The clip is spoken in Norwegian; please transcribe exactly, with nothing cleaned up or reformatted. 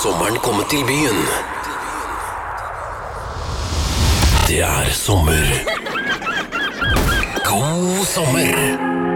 sommeren kommet til byen. Det er sommer. God sommer.